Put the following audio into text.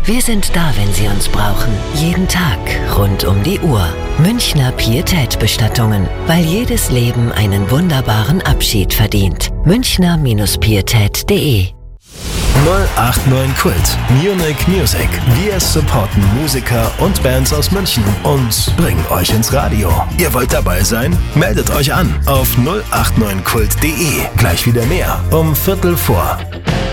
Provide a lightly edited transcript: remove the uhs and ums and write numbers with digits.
Wir sind da, wenn Sie uns brauchen. Jeden Tag, rund um die Uhr. Münchner Pietät-Bestattungen. Weil jedes Leben einen wunderbaren Abschied verdient. Münchner-Pietät.de 089 Kult. Munich Music. Wir supporten Musiker und Bands aus München und bringen euch ins Radio. Ihr wollt dabei sein? Meldet euch an auf 089kult.de. Gleich wieder mehr um 3:15.